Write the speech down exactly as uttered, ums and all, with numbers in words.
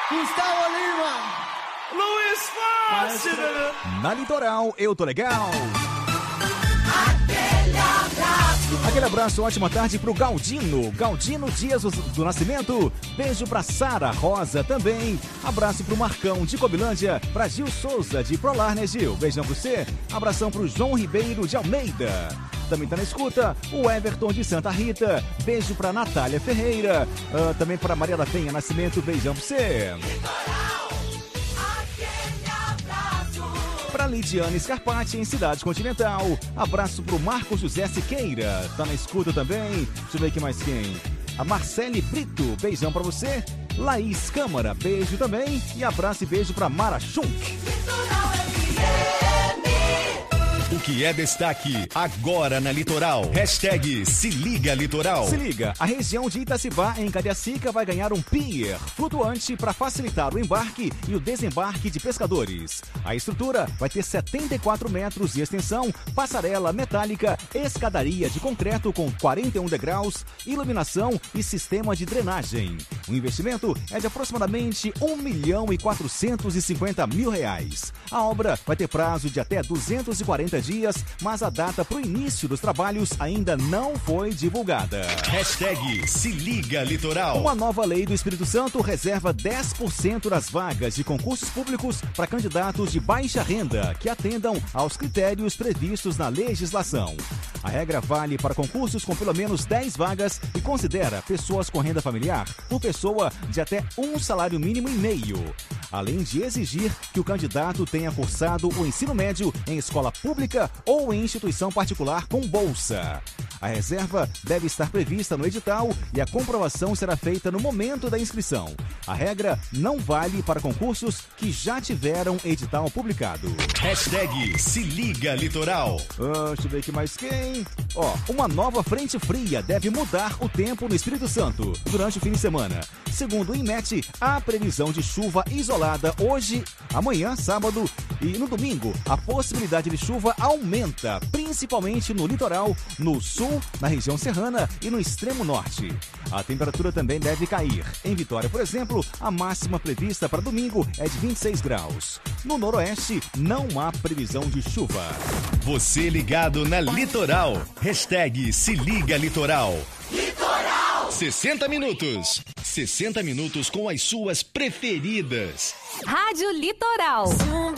Gustavo Lima. Luiz Fácil. Na Litoral, eu tô legal. Aquele abraço. Aquele abraço, ótima tarde pro Galdino. Galdino Dias do, do Nascimento. Beijo pra Sara Rosa também. Abraço pro Marcão de Cobilândia. Pra Gil Souza de Prolar, né, Gil? Beijão pro você. Abração pro João Ribeiro de Almeida. Também tá na escuta o Everton de Santa Rita. Beijo pra Natália Ferreira. Uh, também pra Maria da Penha Nascimento. Beijão pra você. Pra Lidiane Scarpati em Cidade Continental. Abraço pro Marco José Siqueira. Tá na escuta também. Deixa eu ver aqui mais quem. A Marcele Brito. Beijão pra você. Laís Câmara. Beijo também. E abraço e beijo pra Mara Schunk. O que é destaque agora na Litoral? Hashtag Se Liga Litoral. Se liga, a região de Itacibá, em Cariacica, vai ganhar um pier flutuante para facilitar o embarque e o desembarque de pescadores. A estrutura vai ter setenta e quatro metros de extensão, passarela metálica, escadaria de concreto com quarenta e um degraus, iluminação e sistema de drenagem. O investimento é de aproximadamente um milhão e quatrocentos e cinquenta mil reais. A obra vai ter prazo de até duzentos e quarenta dias, mas a data para o início dos trabalhos ainda não foi divulgada. Hashtag Se Liga Litoral. Uma nova lei do Espírito Santo reserva dez por cento das vagas de concursos públicos para candidatos de baixa renda que atendam aos critérios previstos na legislação. A regra vale para concursos com pelo menos dez vagas e considera pessoas com renda familiar por pessoa de até um salário mínimo e meio, além de exigir que o candidato tenha cursado o ensino médio em escola pública ou em instituição particular com bolsa. A reserva deve estar prevista no edital e a comprovação será feita no momento da inscrição. A regra não vale para concursos que já tiveram edital publicado. Hashtag Se Liga Litoral. Ah, deixa eu ver aqui mais quem. Ó, uma nova frente fria deve mudar o tempo no Espírito Santo durante o fim de semana. Segundo o INMET, há previsão de chuva isolada hoje, amanhã, sábado e no domingo. A possibilidade de chuva aumenta, principalmente no litoral, no sul, na região serrana e no extremo norte. A temperatura também deve cair. Em Vitória, por exemplo, a máxima prevista para domingo é de vinte e seis graus. No noroeste, não há previsão de chuva. Você ligado na Litoral. Hashtag Se Liga Litoral. Litoral. sessenta minutos. sessenta minutos com as suas preferidas. Rádio Litoral.